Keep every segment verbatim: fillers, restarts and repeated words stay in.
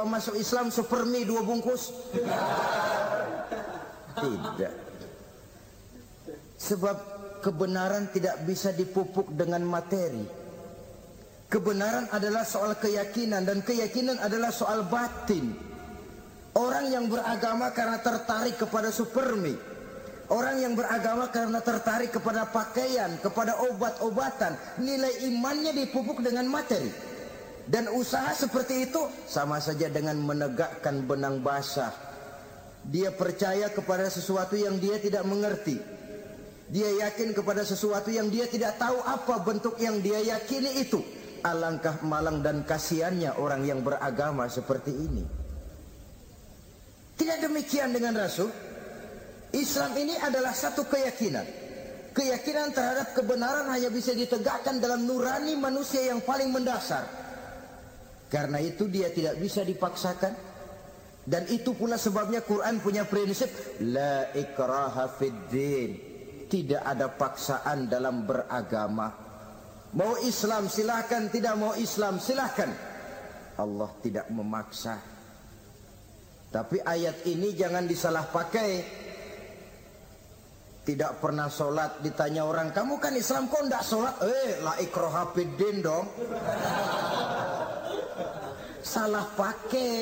Apa masuk Islam supermi dua bungkus? Tidak. Sebab kebenaran tidak bisa dipupuk dengan materi. Kebenaran adalah soal keyakinan, dan keyakinan adalah soal batin. Orang yang beragama karena tertarik kepada supermi, orang yang beragama karena tertarik kepada pakaian, kepada obat-obatan, nilai imannya dipupuk dengan materi. Dan usaha seperti itu sama saja dengan menegakkan benang basah. Dia percaya kepada sesuatu yang dia tidak mengerti. Dia yakin kepada sesuatu yang dia tidak tahu apa bentuk yang dia yakini itu. Alangkah malang dan kasihannya orang yang beragama seperti ini. Tidak demikian dengan Rasul. Islam ini adalah satu keyakinan. Keyakinan terhadap kebenaran hanya bisa ditegakkan dalam nurani manusia yang paling mendasar. Karena itu dia tidak bisa dipaksakan. Dan itu pula sebabnya Quran punya prinsip la ikraha fid din. Tidak ada paksaan dalam beragama. Mau Islam silahkan, tidak mau Islam silahkan. Allah tidak memaksa. Tapi ayat ini jangan disalah pakai. Tidak pernah sholat, ditanya orang, kamu kan Islam kok tidak sholat? Eh, la ikraha fid din dong. Salah pakai.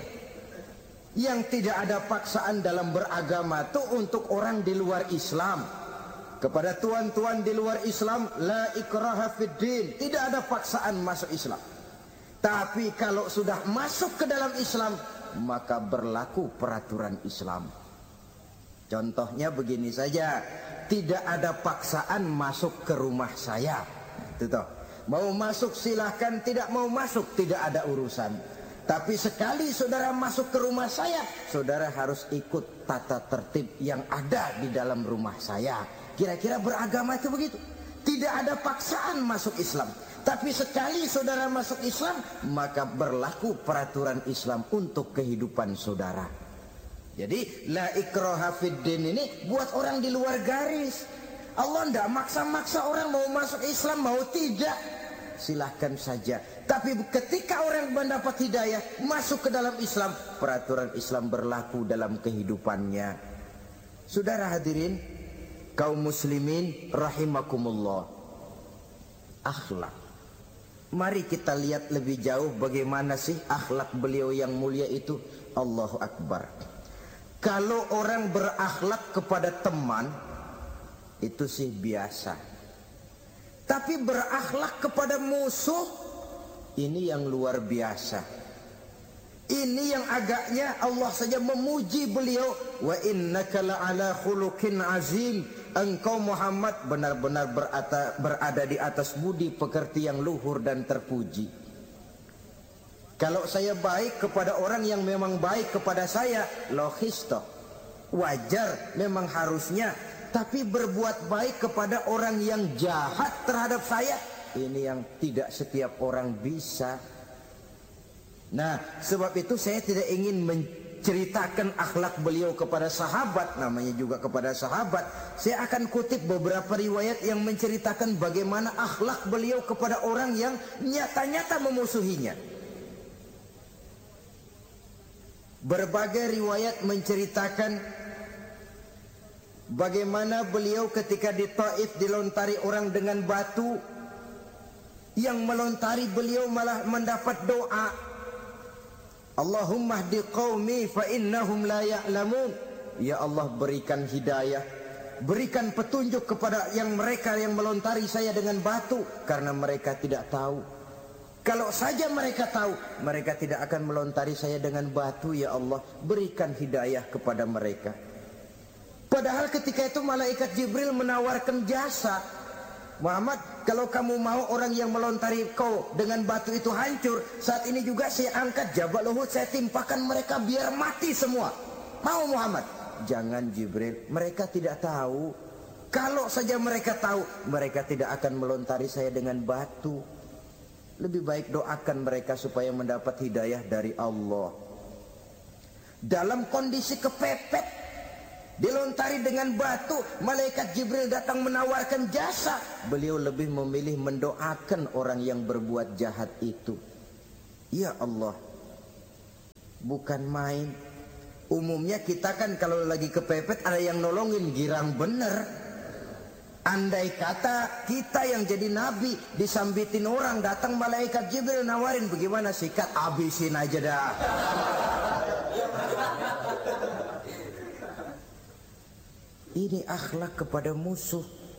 Yang tidak ada paksaan dalam beragama itu untuk orang di luar Islam. Kepada tuan-tuan di luar Islam, la ikraha fid din, tidak ada paksaan masuk Islam. Tapi kalau sudah masuk ke dalam Islam, maka berlaku peraturan Islam. Contohnya begini saja, tidak ada paksaan masuk ke rumah saya. Itu toh. Mau masuk silahkan, tidak mau masuk tidak ada urusan. Tapi sekali saudara masuk ke rumah saya, saudara harus ikut tata tertib yang ada di dalam rumah saya. Kira-kira beragama itu begitu. Tidak ada paksaan masuk Islam. Tapi sekali saudara masuk Islam, maka berlaku peraturan Islam untuk kehidupan saudara. Jadi la ikraha fid din ini buat orang di luar garis. Allah tidak maksa-maksa orang mau masuk Islam, mau tidak, silahkan saja. Tapi ketika orang mendapat hidayah masuk ke dalam Islam, peraturan Islam berlaku dalam kehidupannya. Saudara hadirin kaum muslimin rahimakumullah. Akhlak. Mari kita lihat lebih jauh bagaimana sih akhlak beliau yang mulia itu. Allahu Akbar. Kalau orang berakhlak kepada teman itu sih biasa. Tapi berakhlak kepada musuh ini yang luar biasa. Ini yang agaknya Allah saja memuji beliau, wa innaka la'ala khuluqin azim. Engkau Muhammad benar-benar berada, berada di atas budi pekerti yang luhur dan terpuji. Kalau saya baik kepada orang yang memang baik kepada saya, logis toh, wajar, memang harusnya. Tapi berbuat baik kepada orang yang jahat terhadap saya, ini yang tidak setiap orang bisa. Nah, sebab itu saya tidak ingin menceritakan akhlak beliau kepada sahabat, namanya juga kepada sahabat. Saya akan kutip beberapa riwayat yang menceritakan bagaimana akhlak beliau kepada orang yang nyata-nyata memusuhinya. Berbagai riwayat menceritakan bagaimana beliau ketika di Taif dilontari orang dengan batu, yang melontari beliau malah mendapat doa, Allahumma hdi qaumi fa innahum la ya'lamun. Ya Allah, berikan hidayah, berikan petunjuk kepada yang mereka yang melontari saya dengan batu, karena mereka tidak tahu. Kalau saja mereka tahu, mereka tidak akan melontari saya dengan batu. Ya Allah, berikan hidayah kepada mereka. Padahal ketika itu malaikat Jibril menawarkan jasa, Muhammad, kalau kamu mau orang yang melontari kau dengan batu itu hancur, saat ini juga saya angkat Jabal Uhud, saya timpakan mereka biar mati semua. Mau Muhammad? Jangan Jibril, mereka tidak tahu. Kalau saja mereka tahu, mereka tidak akan melontari saya dengan batu. Lebih baik doakan mereka supaya mendapat hidayah dari Allah. Dalam kondisi kepepet, dilontari dengan batu, malaikat Jibril datang menawarkan jasa. Beliau lebih memilih mendoakan orang yang berbuat jahat itu. Ya Allah, bukan main. Umumnya kita kan kalau lagi kepepet ada yang nolongin, girang bener. Andai kata kita yang jadi nabi, disambitin orang, datang malaikat Jibril nawarin, bagaimana sikat, habisin aja dah. Ini akhlak kepada musuh.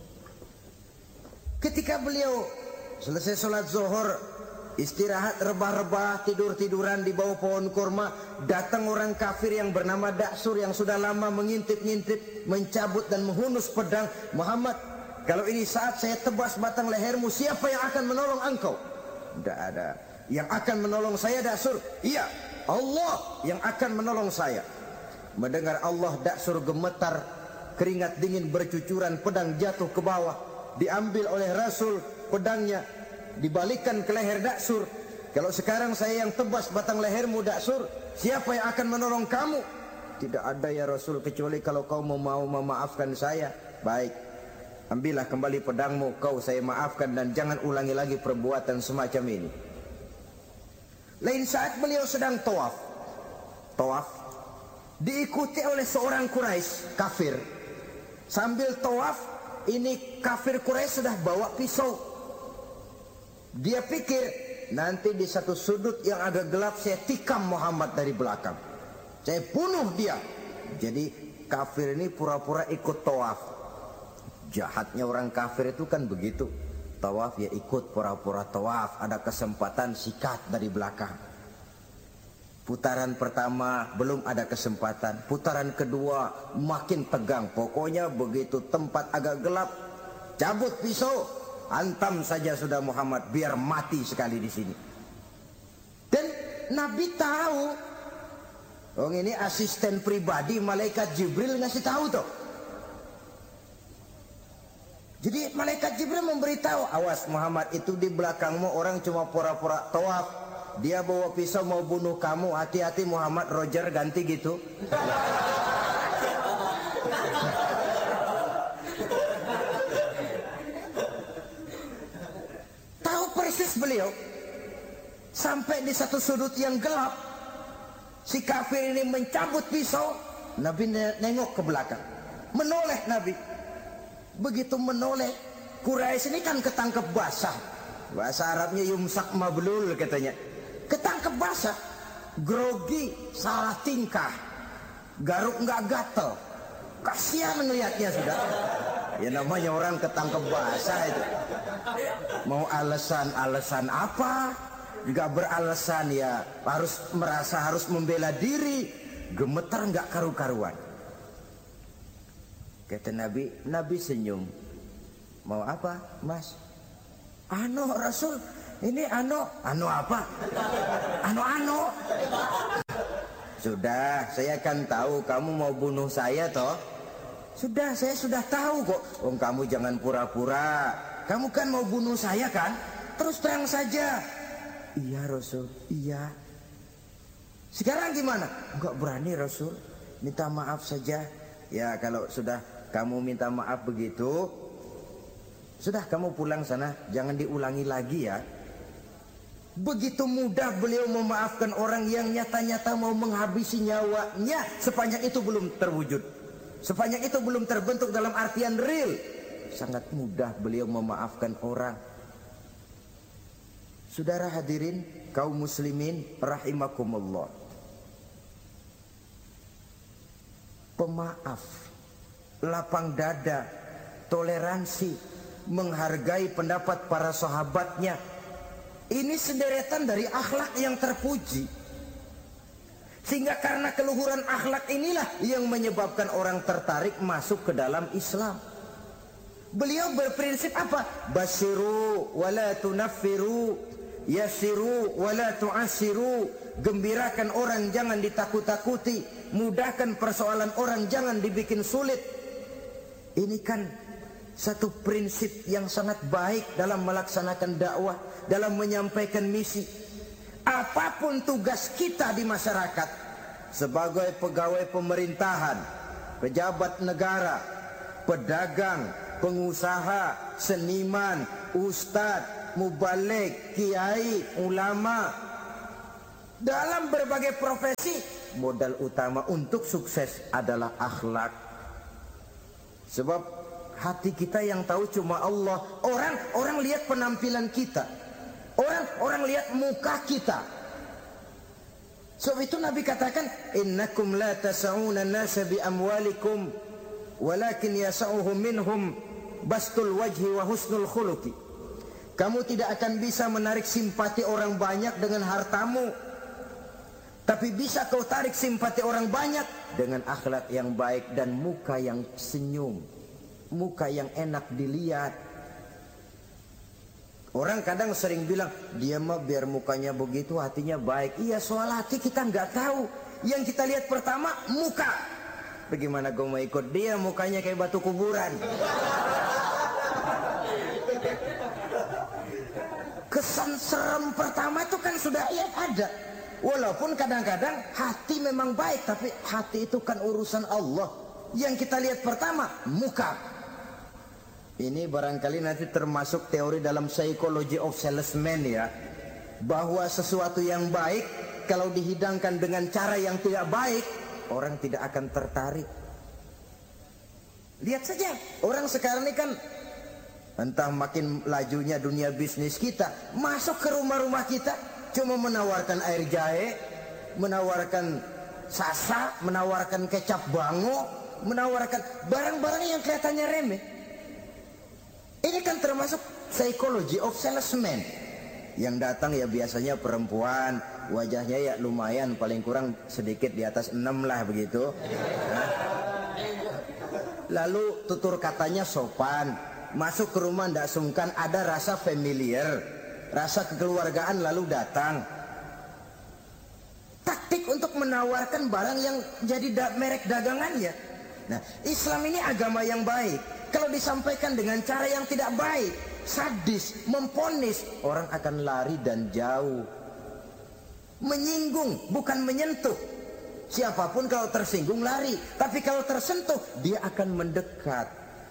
Ketika beliau selesai sholat zuhur, istirahat rebah-rebah, tidur-tiduran di bawah pohon kurma, datang orang kafir yang bernama Daksur yang sudah lama mengintip-ngintip, mencabut dan menghunus pedang. Muhammad, kalau ini saat saya tebas batang lehermu, siapa yang akan menolong engkau? Tidak ada. Yang akan menolong saya Daksur? Iya, Allah yang akan menolong saya. Mendengar Allah, Daksur gemetar, keringat dingin bercucuran, pedang jatuh ke bawah, diambil oleh Rasul pedangnya, dibalikan ke leher Daksur. Kalau sekarang saya yang tebas batang lehermu Daksur, siapa yang akan menolong kamu? Tidak ada ya Rasul, kecuali kalau kau mau memaafkan saya. Baik, ambillah kembali pedangmu, kau saya maafkan dan jangan ulangi lagi perbuatan semacam ini. Lain saat beliau sedang tawaf. Tawaf diikuti oleh seorang Quraisy kafir. Sambil tawaf, ini kafir Quraisy sudah bawa pisau. Dia pikir nanti di satu sudut yang agak gelap saya tikam Muhammad dari belakang, saya bunuh dia. Jadi kafir ini pura-pura ikut tawaf. Jahatnya orang kafir itu kan begitu, tawaf ya ikut pura-pura tawaf, ada kesempatan sikat dari belakang. Putaran pertama belum ada kesempatan, putaran kedua makin tegang. Pokoknya begitu tempat agak gelap, cabut pisau, hantam saja sudah Muhammad, biar mati sekali di sini. Dan Nabi tahu, oh ini asisten pribadi malaikat Jibril ngasih tahu tuh. Jadi malaikat Jibril memberitahu, awas Muhammad, itu di belakangmu orang cuma pura-pura tawaf. Dia bawa pisau mau bunuh kamu, hati-hati Muhammad, Roger ganti gitu. Tahu persis beliau. Sampai di satu sudut yang gelap, si kafir ini mencabut pisau. Nabi nengok ke belakang, menoleh Nabi. Begitu menoleh, Quraisy ini kan ketangkep basah. Bahasa Arabnya yumsak mablul katanya. Ketangkep basah, grogi, salah tingkah, garuk nggak gatel, kasihan ngelihatnya sudah. Ya namanya orang ketangkep basah itu. Mau alasan-alasan apa? Nggak beralasan ya, harus merasa harus membela diri, gemetar nggak karu-karuan. Kata Nabi, Nabi senyum. Mau apa, Mas? Ano Rasul, ini ano, ano apa? Ano-ano. Sudah, saya kan tahu kamu mau bunuh saya toh. Sudah, saya sudah tahu kok. Om kamu jangan pura-pura. Kamu kan mau bunuh saya kan? Terus terang saja. Iya Rasul, iya. Sekarang gimana? Enggak berani Rasul. Minta maaf saja. Ya kalau sudah kamu minta maaf begitu, sudah kamu pulang sana, jangan diulangi lagi ya. Begitu mudah beliau memaafkan orang yang nyata-nyata mau menghabisi nyawanya. Sepanjang itu belum terwujud, sepanjang itu belum terbentuk dalam artian real, sangat mudah beliau memaafkan orang. Saudara hadirin kaum muslimin rahimakumullah, pemaaf, lapang dada, toleransi, menghargai pendapat para sahabatnya, ini sederetan dari akhlak yang terpuji. Sehingga karena keluhuran akhlak inilah yang menyebabkan orang tertarik masuk ke dalam Islam. Beliau berprinsip apa? Basyiru wala tunaffiru, yassiru wala tu'assiru. Gembirakan orang, jangan ditakut-takuti. Mudahkan persoalan orang, jangan dibikin sulit. Ini kan satu prinsip yang sangat baik dalam melaksanakan dakwah, dalam menyampaikan misi. Apapun tugas kita di masyarakat, sebagai pegawai pemerintahan, pejabat negara, pedagang, pengusaha, seniman, ustadz, mubalik, kiai, ulama, Dalam berbagai profesi, modal utama untuk sukses adalah akhlak. Sebab hati kita yang tahu cuma Allah. Orang orang lihat penampilan kita, orang orang lihat muka kita. Sebab itu Nabi katakan, innakum la tas'una an-nasa bi amwalikum walakin yas'uhum minhum bastul wajhi wa husnul khuluqi. Kamu tidak akan bisa menarik simpati orang banyak dengan hartamu, tapi bisa kau tarik simpati orang banyak dengan akhlak yang baik dan muka yang senyum, muka yang enak dilihat. Orang kadang sering bilang, dia mah biar mukanya begitu hatinya baik. Iya, soal hati kita nggak tahu. Yang kita lihat pertama muka. Bagaimana gue mau ikut dia, mukanya kayak batu kuburan. Kesan serem pertama itu kan sudah ya ada. Walaupun kadang-kadang hati memang baik, tapi hati itu kan urusan Allah. Yang kita lihat pertama muka. Ini barangkali nanti termasuk teori dalam psychology of salesman ya, bahwa sesuatu yang baik kalau dihidangkan dengan cara yang tidak baik, orang tidak akan tertarik. Lihat saja, orang sekarang ini kan entah makin lajunya dunia bisnis kita, masuk ke rumah-rumah kita cuma menawarkan air jahe, menawarkan sasa, menawarkan kecap bango, menawarkan barang-barang yang kelihatannya remeh. Ini kan termasuk psychology of salesman. Yang datang ya biasanya perempuan, wajahnya ya lumayan, paling kurang sedikit di atas enam lah begitu. Nah. Lalu tutur katanya sopan, masuk ke rumah tidak sungkan, ada rasa familiar, rasa kekeluargaan, lalu datang. Taktik untuk menawarkan barang yang jadi da merek dagangannya. Nah, Islam ini agama yang baik. Kalau disampaikan dengan cara yang tidak baik, sadis, memponis, orang akan lari dan jauh. Menyinggung, bukan menyentuh. Siapapun kalau tersinggung lari, tapi kalau tersentuh dia akan mendekat.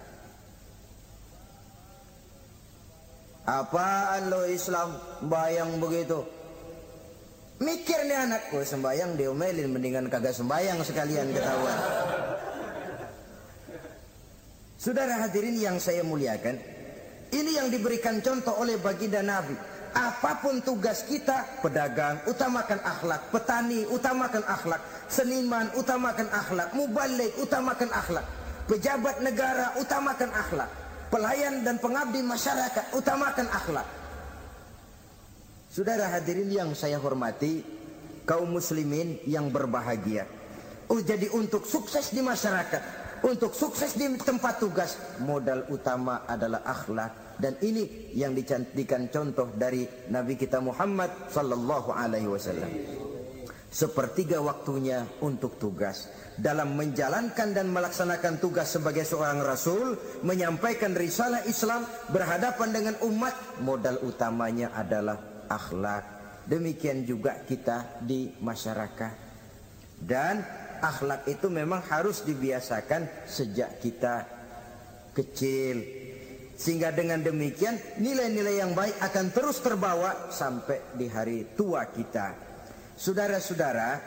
Apaan lo Islam bayang begitu? Mikir nih anak, gue sembayang diomelin, mendingan kagak sembayang sekalian ketahuan. Saudara hadirin yang saya muliakan, ini yang diberikan contoh oleh baginda Nabi. Apapun tugas kita, pedagang utamakan akhlak, petani utamakan akhlak, seniman utamakan akhlak, mubaligh utamakan akhlak, pejabat negara utamakan akhlak, pelayan dan pengabdi masyarakat utamakan akhlak. Saudara hadirin yang saya hormati, kaum muslimin yang berbahagia. Oh, jadi untuk sukses di masyarakat, untuk sukses di tempat tugas, modal utama adalah akhlak. Dan ini yang dicantikan contoh dari Nabi kita Muhammad sallallahu alaihi wasallam. Sepertiga waktunya untuk tugas. Dalam menjalankan dan melaksanakan tugas sebagai seorang rasul, menyampaikan risalah Islam, berhadapan dengan umat, modal utamanya adalah akhlak. Demikian juga kita di masyarakat. Dan akhlak itu memang harus dibiasakan sejak kita kecil, sehingga dengan demikian nilai-nilai yang baik akan terus terbawa sampai di hari tua kita. Saudara-saudara,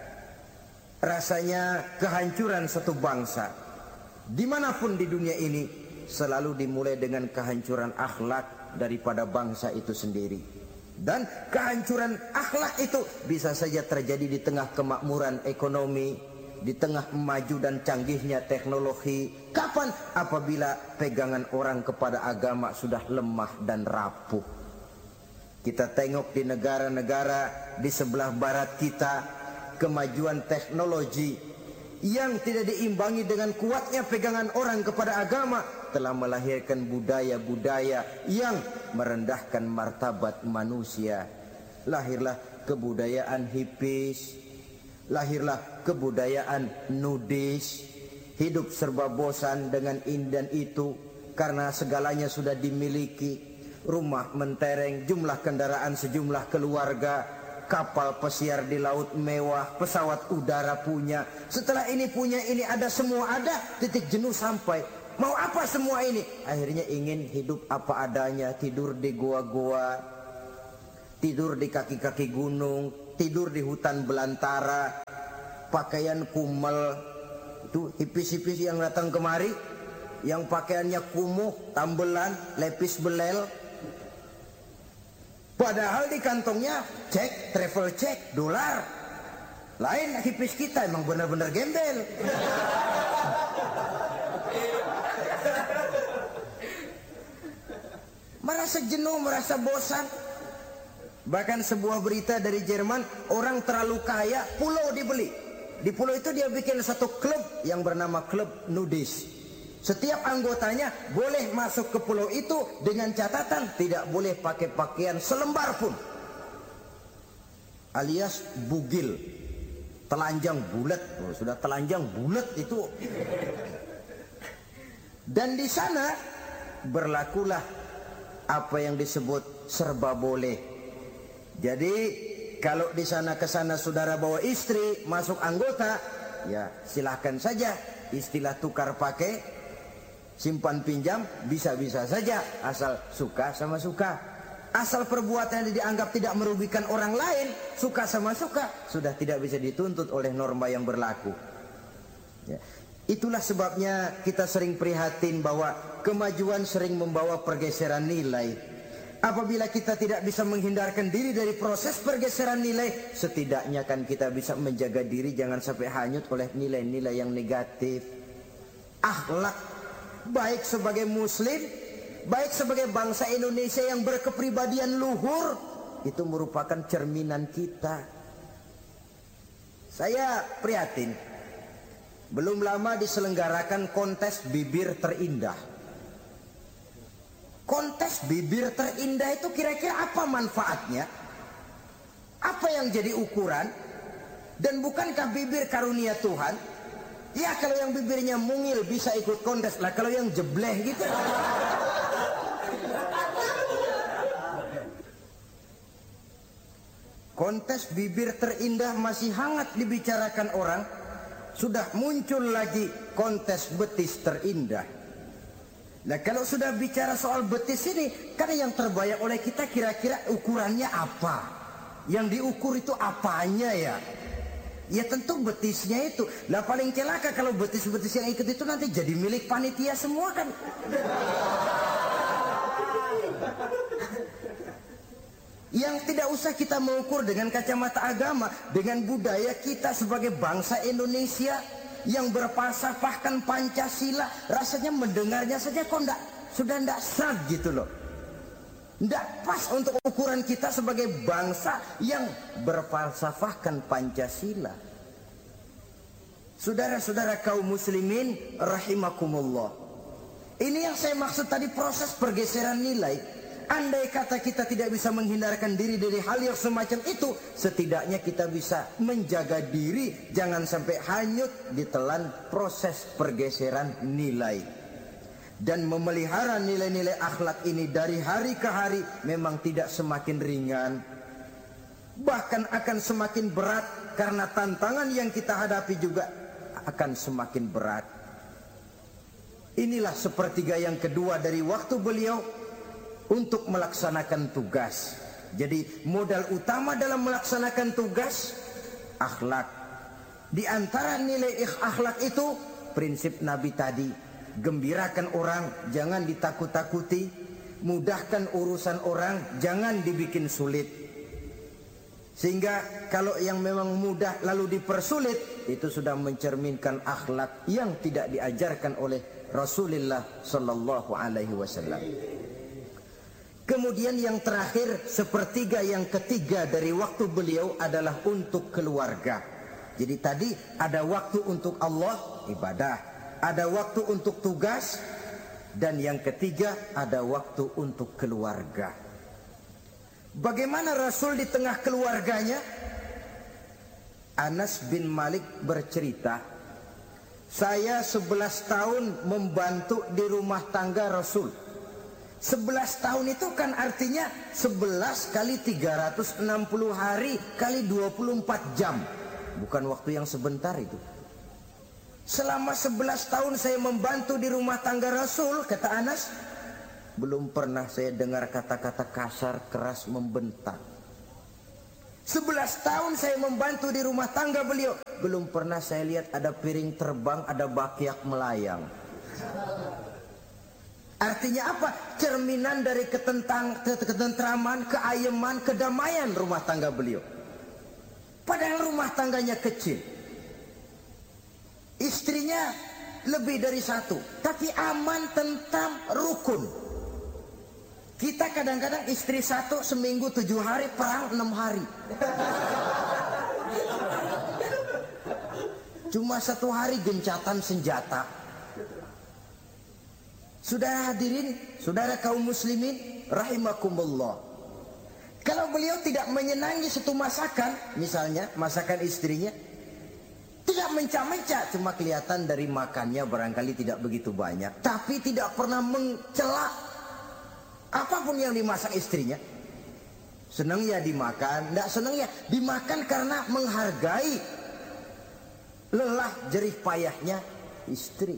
rasanya kehancuran satu bangsa dimanapun di dunia ini selalu dimulai dengan kehancuran akhlak daripada bangsa itu sendiri. Dan kehancuran akhlak itu bisa saja terjadi di tengah kemakmuran ekonomi, di tengah maju dan canggihnya teknologi. Kapan? Apabila pegangan orang kepada agama sudah lemah dan rapuh. Kita tengok di negara-negara di sebelah barat kita, kemajuan teknologi yang tidak diimbangi dengan kuatnya pegangan orang kepada agama telah melahirkan budaya-budaya yang merendahkan martabat manusia. Lahirlah kebudayaan hippies, lahirlah kebudayaan nudis, hidup serba bosan dengan ini dan itu karena segalanya sudah dimiliki. Rumah mentereng, jumlah kendaraan sejumlah keluarga, kapal pesiar di laut mewah, pesawat udara punya. Setelah ini punya, ini ada, semua ada, titik jenuh sampai. Mau apa semua ini? Akhirnya ingin hidup apa adanya, tidur di goa-goa, tidur di kaki-kaki gunung, tidur di hutan belantara, pakaian kumel. Itu hipis-hipis yang datang kemari, yang pakaiannya kumuh, tambelan, lepis belel. Padahal di kantongnya cek, travel check, dolar. Lain hipis kita, emang benar-benar gembel. Merasa jenuh, merasa bosan. Bahkan sebuah berita dari Jerman, orang terlalu kaya, pulau dibeli. Di pulau itu dia bikin satu klub yang bernama klub nudis. Setiap anggotanya boleh masuk ke pulau itu dengan catatan tidak boleh pakai pakaian selembar pun, alias bugil, telanjang bulat. Oh, sudah telanjang bulat itu. Dan di sana berlakulah apa yang disebut serba boleh. Jadi kalau di sana ke sana saudara bawa istri masuk anggota, ya silahkan saja. Istilah tukar pakai, simpan pinjam, bisa-bisa saja, asal suka sama suka. Asal perbuatan yang dianggap tidak merugikan orang lain, suka sama suka, sudah tidak bisa dituntut oleh norma yang berlaku. Ya. Itulah sebabnya kita sering prihatin bahwa kemajuan sering membawa pergeseran nilai. Apabila kita tidak bisa menghindarkan diri dari proses pergeseran nilai, setidaknya kan kita bisa menjaga diri jangan sampai hanyut oleh nilai-nilai yang negatif. Akhlak, baik sebagai muslim, baik sebagai bangsa Indonesia yang berkepribadian luhur, itu merupakan cerminan kita. Saya prihatin, belum lama diselenggarakan kontes bibir terindah. Kontes bibir terindah itu kira-kira apa manfaatnya? Apa yang jadi ukuran? Dan bukankah bibir karunia Tuhan? Ya kalau yang bibirnya mungil bisa ikut kontes lah, kalau yang jebleh gitu. Kontes bibir terindah masih hangat dibicarakan orang. Sudah muncul lagi kontes betis terindah. Nah kalau sudah bicara soal betis ini, kan yang terbayang oleh kita kira-kira ukurannya apa? Yang diukur itu apanya ya? Ya tentu betisnya itu. Nah paling celaka kalau betis-betis yang ikut itu nanti jadi milik panitia semua kan. Yang tidak usah kita mengukur dengan kacamata agama, dengan budaya kita sebagai bangsa Indonesia yang berfalsafahkan Pancasila, rasanya mendengarnya saja kok enggak, sudah enggak sah gitu loh. Enggak pas untuk ukuran kita sebagai bangsa yang berfalsafahkan Pancasila. Saudara-saudara kaum muslimin rahimakumullah. Ini yang saya maksud tadi, proses pergeseran nilai. Andai kata kita tidak bisa menghindarkan diri dari hal yang semacam itu, setidaknya kita bisa menjaga diri jangan sampai hanyut ditelan proses pergeseran nilai. Dan memelihara nilai-nilai akhlak ini dari hari ke hari memang tidak semakin ringan, bahkan akan semakin berat, karena tantangan yang kita hadapi juga akan semakin berat. Inilah sepertiga yang kedua dari waktu beliau untuk melaksanakan tugas. Jadi modal utama dalam melaksanakan tugas akhlak. Di antara nilai akhlak itu prinsip Nabi tadi, gembirakan orang, jangan ditakut-takuti, mudahkan urusan orang, jangan dibikin sulit. Sehingga kalau yang memang mudah lalu dipersulit, itu sudah mencerminkan akhlak yang tidak diajarkan oleh Rasulullah sallallahu alaihi wasallam. Kemudian yang terakhir, sepertiga yang ketiga dari waktu beliau adalah untuk keluarga. Jadi tadi ada waktu untuk Allah, ibadah, ada waktu untuk tugas, dan yang ketiga ada waktu untuk keluarga. Bagaimana Rasul di tengah keluarganya? Anas bin Malik bercerita, saya sebelas tahun membantu di rumah tangga Rasul. sebelas tahun itu kan artinya sebelas kali tiga ratus enam puluh hari kali dua puluh empat jam. Bukan waktu yang sebentar itu. Selama sebelas tahun saya membantu di rumah tangga Rasul, kata Anas, belum pernah saya dengar kata-kata kasar, keras, membentak. sebelas tahun saya membantu di rumah tangga beliau, belum pernah saya lihat ada piring terbang, ada bakyak melayang. Artinya apa? Cerminan dari ketentang, ketentraman, keayeman, kedamaian rumah tangga beliau. Padahal rumah tangganya kecil, istrinya lebih dari satu, tapi aman, tentram, rukun. Kita kadang-kadang istri satu seminggu tujuh hari, perang enam hari. Cuma satu hari gencatan senjata. Saudara hadirin, saudara kaum muslimin rahimakumullah. Kalau beliau tidak menyenangi satu masakan, misalnya masakan istrinya, tidak menca-menca, cuma kelihatan dari makannya barangkali tidak begitu banyak, tapi tidak pernah mencela apapun yang dimasak istrinya. Senang ya dimakan, tidak senang ya dimakan karena menghargai lelah jerih payahnya istri.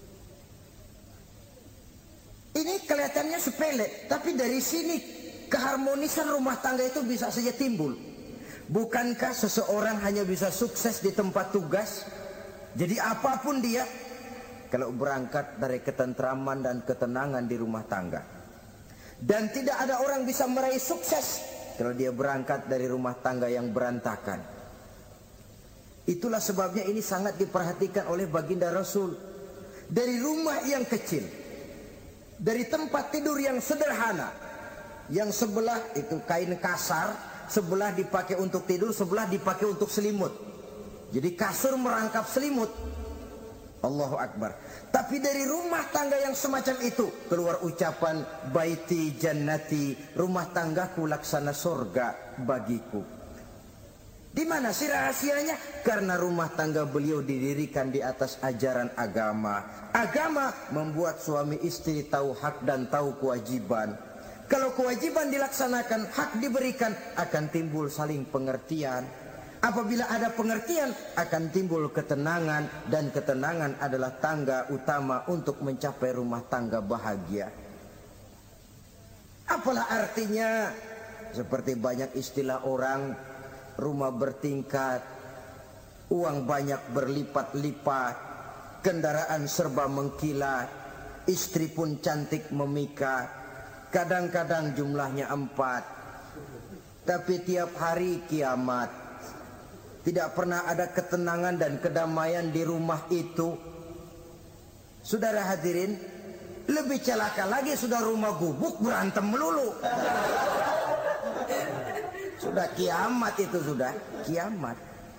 Ini kelihatannya sepele, tapi dari sini keharmonisan rumah tangga itu bisa saja timbul. Bukankah seseorang hanya bisa sukses di tempat tugas? Jadi apapun dia, kalau berangkat dari ketentraman dan ketenangan di rumah tangga. Dan tidak ada orang bisa meraih sukses kalau dia berangkat dari rumah tangga yang berantakan. Itulah sebabnya ini sangat diperhatikan oleh baginda Rasul. Dari rumah yang kecil, dari tempat tidur yang sederhana, yang sebelah itu kain kasar, sebelah dipakai untuk tidur, sebelah dipakai untuk selimut. Jadi kasur merangkap selimut. Allahu Akbar. Tapi dari rumah tangga yang semacam itu keluar ucapan baiti jannati, rumah tanggaku laksana surga bagiku. Di mana sih rahasianya? Karena rumah tangga beliau didirikan di atas ajaran agama. Agama membuat suami istri tahu hak dan tahu kewajiban. Kalau kewajiban dilaksanakan, hak diberikan, akan timbul saling pengertian. Apabila ada pengertian, akan timbul ketenangan, dan ketenangan adalah tangga utama untuk mencapai rumah tangga bahagia. Apalah artinya? Seperti banyak istilah orang, rumah bertingkat, uang banyak berlipat-lipat, kendaraan serba mengkilat, istri pun cantik memikat, kadang-kadang jumlahnya empat, tapi tiap hari kiamat. Tidak pernah ada ketenangan dan kedamaian di rumah itu. Saudara hadirin, lebih celaka lagi sudah rumah gubuk berantem melulu. Sudah kiamat itu, sudah kiamat.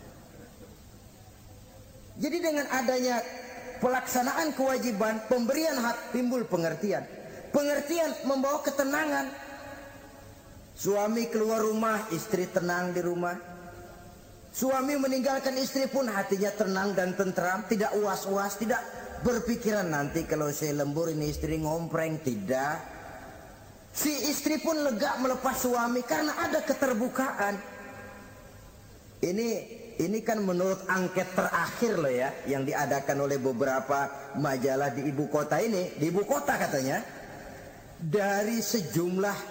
Jadi dengan adanya pelaksanaan kewajiban, pemberian hak, timbul pengertian. Pengertian membawa ketenangan. Suami keluar rumah, istri tenang di rumah. Suami meninggalkan istri pun hatinya tenang dan tentram, tidak uas-uas, tidak berpikiran nanti kalau saya lembur ini istri ngompreng, tidak. Si istri pun lega melepas suami karena ada keterbukaan. Ini ini kan menurut angket terakhir loh ya, yang diadakan oleh beberapa majalah di ibu kota ini, di ibu kota katanya, dari sejumlah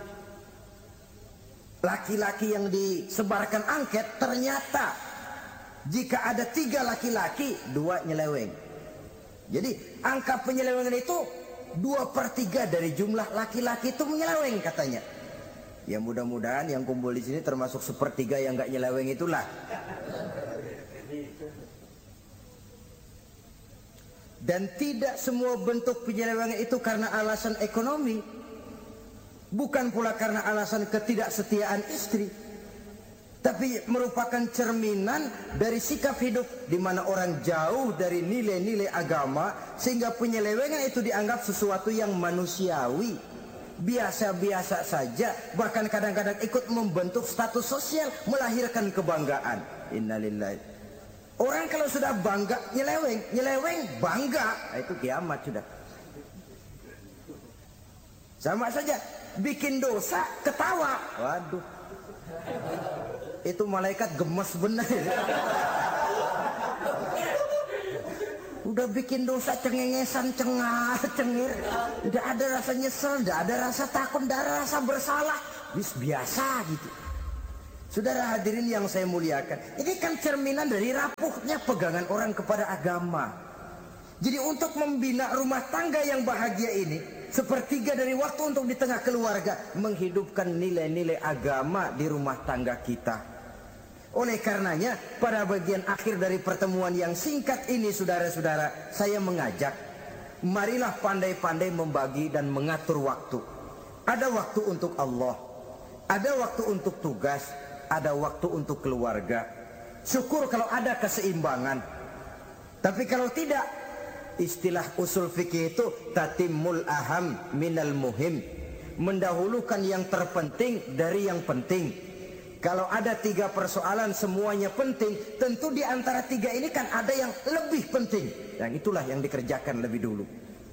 laki-laki yang disebarkan angket, ternyata jika ada tiga laki-laki, dua nyeleweng. Jadi angka penyelewengan itu dua per tiga dari jumlah laki-laki itu menyeleweng katanya. Ya mudah-mudahan yang kumpul di sini termasuk sepertiga yang nggak nyeleweng itulah. Dan tidak semua bentuk penyelewengan itu karena alasan ekonomi. Bukan pula karena alasan ketidaksetiaan istri, tapi merupakan cerminan dari sikap hidup di mana orang jauh dari nilai-nilai agama, sehingga penyelewengan itu dianggap sesuatu yang manusiawi, biasa-biasa saja, bahkan kadang-kadang ikut membentuk status sosial, melahirkan kebanggaan. Innalillahi. Orang kalau sudah bangga nyeleweng, nyeleweng bangga, itu kiamat sudah. Sama saja. Bikin dosa ketawa, waduh, itu malaikat gemes benar. Udah bikin dosa cengengesan, cengar, cengir, tidak ada rasa nyesel, tidak ada rasa takut, tidak ada rasa bersalah, bis biasa gitu. Saudara hadirin yang saya muliakan, ini kan cerminan dari rapuhnya pegangan orang kepada agama. Jadi untuk membina rumah tangga yang bahagia ini, sepertiga dari waktu untuk di tengah keluarga, menghidupkan nilai-nilai agama di rumah tangga kita. Oleh karenanya, pada bagian akhir dari pertemuan yang singkat ini, saudara-saudara, saya mengajak, marilah pandai-pandai membagi dan mengatur waktu. Ada waktu untuk Allah, ada waktu untuk tugas, ada waktu untuk keluarga. Syukur kalau ada keseimbangan. Tapi kalau tidak, istilah usul fikih itu tatimul aham minal muhim, mendahulukan yang terpenting dari yang penting. Kalau ada tiga persoalan semuanya penting, tentu di antara tiga ini kan ada yang lebih penting, dan itulah yang dikerjakan lebih dulu.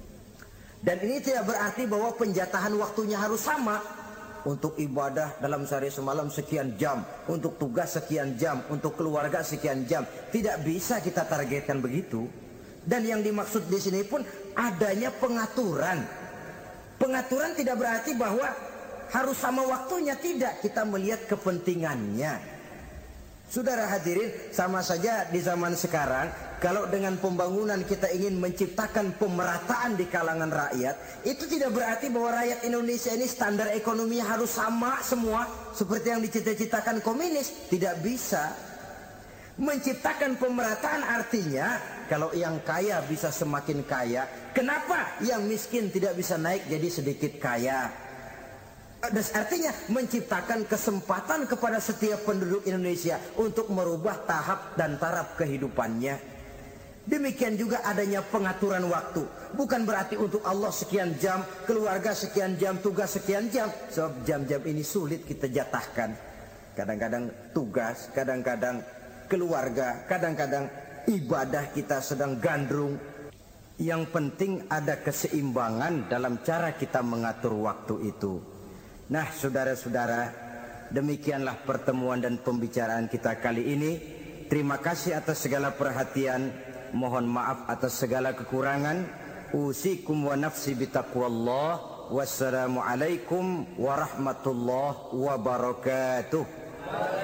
Dan ini tidak berarti bahwa penjatahan waktunya harus sama. Untuk ibadah dalam sehari semalam sekian jam, untuk tugas sekian jam, untuk keluarga sekian jam. Tidak bisa kita targetkan begitu. Dan yang dimaksud di sini pun adanya pengaturan. Pengaturan tidak berarti bahwa harus sama waktunya, tidak. Kita melihat kepentingannya. Saudara hadirin, sama saja di zaman sekarang, kalau dengan pembangunan kita ingin menciptakan pemerataan di kalangan rakyat, itu tidak berarti bahwa rakyat Indonesia ini standar ekonominya harus sama semua, seperti yang dicita-citakan komunis. Tidak bisa. Menciptakan pemerataan artinya, kalau yang kaya bisa semakin kaya, kenapa yang miskin tidak bisa naik jadi sedikit kaya? Dan artinya menciptakan kesempatan kepada setiap penduduk Indonesia untuk merubah tahap dan taraf kehidupannya. Demikian juga adanya pengaturan waktu. Bukan berarti untuk Allah sekian jam, keluarga sekian jam, tugas sekian jam. Sebab jam-jam ini sulit kita jatahkan. Kadang-kadang tugas, kadang-kadang keluarga, kadang-kadang ibadah kita sedang gandrung. Yang penting ada keseimbangan dalam cara kita mengatur waktu itu. Nah, saudara-saudara, demikianlah pertemuan dan pembicaraan kita kali ini. Terima kasih atas segala perhatian. Mohon maaf atas segala kekurangan. Usikum wa nafsi bitaqwallah. Wassalamualaikum warahmatullahi wabarakatuh.